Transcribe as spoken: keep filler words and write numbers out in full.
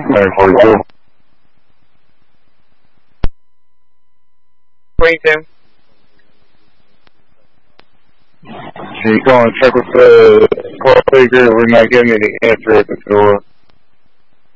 nine forty-two. twenty-two. Can you go and check with the caretaker? We're not getting any answer at the door.